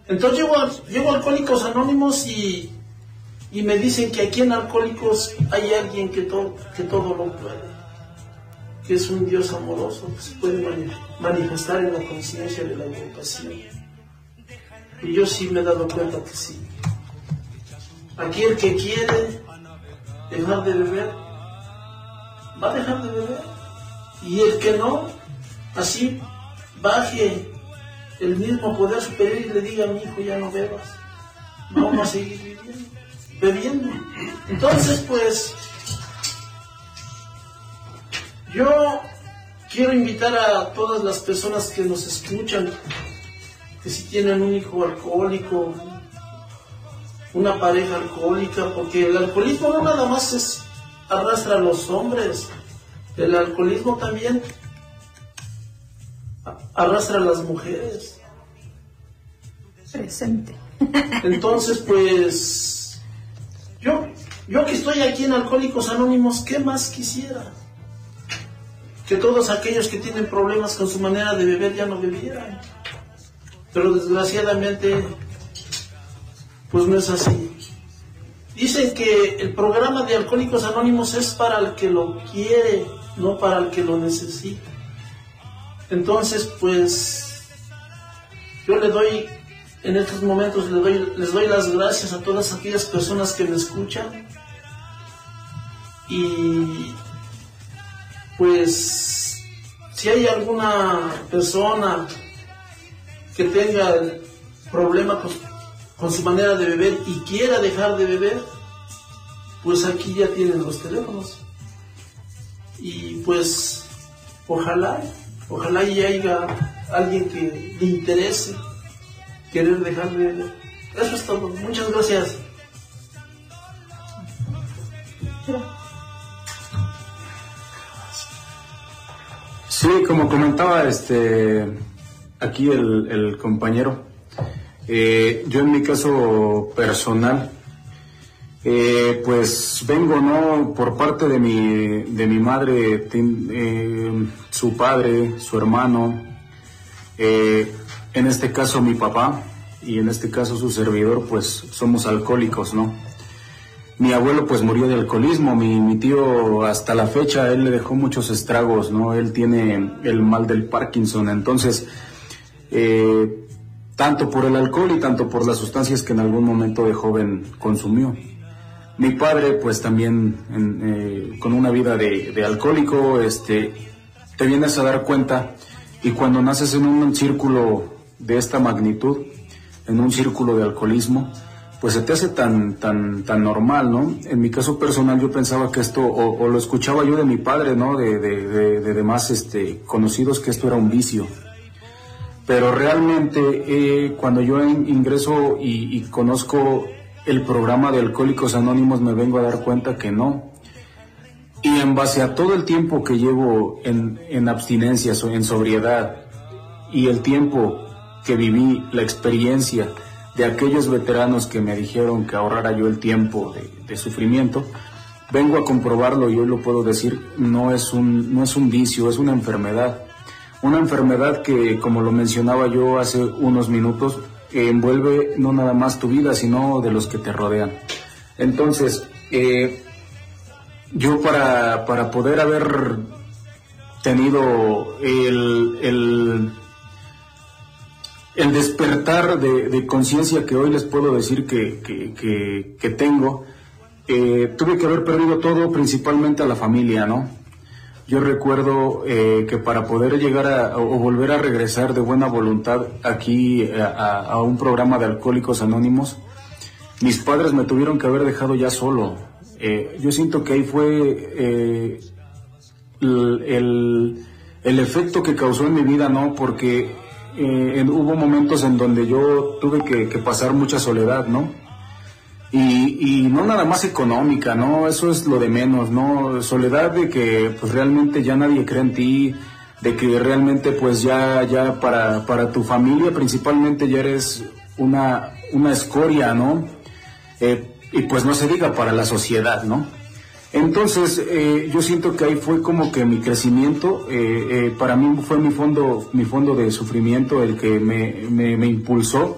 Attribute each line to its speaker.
Speaker 1: Entonces llego a Alcohólicos Anónimos y me dicen que aquí en Alcohólicos hay alguien que todo lo puede, que es un Dios amoroso, que se puede manifestar en la conciencia de la agrupación. Y yo sí me he dado cuenta que sí. Aquí el que quiere dejar de beber, va a dejar de beber. Y el que no, así baje el mismo poder superior y le diga: mi hijo, ya no bebas, vamos a seguir bebiendo. Entonces, pues, yo quiero invitar a todas las personas que nos escuchan, que si tienen un hijo alcohólico, una pareja alcohólica, porque el alcoholismo no nada más arrastra a los hombres, el alcoholismo también arrastra a las mujeres.
Speaker 2: Presente.
Speaker 1: Entonces, pues, yo que estoy aquí en Alcohólicos Anónimos, ¿qué más quisiera? Que todos aquellos que tienen problemas con su manera de beber ya no bebieran. Pero desgraciadamente, pues no es así. Dicen que el programa de Alcohólicos Anónimos es para el que lo quiere, no para el que lo necesita. Entonces, pues, yo en estos momentos les doy las gracias a todas aquellas personas que me escuchan. Y pues, si hay alguna persona que tenga el problema con su manera de beber y quiera dejar de beber, pues aquí ya tienen los teléfonos. Y pues, ojalá y haya alguien que le interese querer dejar de beber. Eso es todo. Muchas gracias.
Speaker 3: Sí, como comentaba aquí el compañero, yo en mi caso personal, pues vengo, ¿no?, por parte de mi madre, su padre, su hermano, en este caso mi papá y en este caso su servidor, pues somos alcohólicos, ¿no? Mi abuelo pues murió de alcoholismo, mi tío hasta la fecha, él le dejó muchos estragos, ¿no? Él tiene el mal del Parkinson, entonces, tanto por el alcohol y tanto por las sustancias que en algún momento de joven consumió. Mi padre pues también con una vida de alcohólico, te vienes a dar cuenta, y cuando naces en un círculo de esta magnitud, en un círculo de alcoholismo, pues se te hace tan normal, ¿no? En mi caso personal yo pensaba que esto, o lo escuchaba yo de mi padre, ¿no? De demás conocidos, que esto era un vicio. Pero realmente cuando yo ingreso y conozco el programa de Alcohólicos Anónimos, me vengo a dar cuenta que no. Y en base a todo el tiempo que llevo en abstinencias o en sobriedad, y el tiempo que viví, la experiencia de aquellos veteranos que me dijeron que ahorrara yo el tiempo de sufrimiento, vengo a comprobarlo, y hoy lo puedo decir, no es un vicio, es una enfermedad. Una enfermedad que, como lo mencionaba yo hace unos minutos, envuelve no nada más tu vida, sino de los que te rodean. Entonces, yo para poder haber tenido el despertar de conciencia que hoy les puedo decir que tengo, tuve que haber perdido todo, principalmente a la familia, ¿no? Yo recuerdo que para poder llegar o volver a regresar de buena voluntad aquí a un programa de Alcohólicos Anónimos, mis padres me tuvieron que haber dejado ya solo. Yo siento que ahí fue el efecto que causó en mi vida, ¿no? Porque hubo momentos en donde yo tuve que pasar mucha soledad, ¿no? Y no nada más económica, ¿no? Eso es lo de menos, ¿no? Soledad de que pues realmente ya nadie cree en ti, de que realmente pues ya para tu familia principalmente ya eres una escoria, ¿no? Y pues no se diga para la sociedad, ¿no? Entonces yo siento que ahí fue como que mi crecimiento, para mí fue mi fondo de sufrimiento el que me impulsó